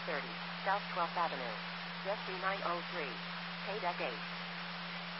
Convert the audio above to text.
230, South 12th Avenue. Jesse 903. KDEC 8.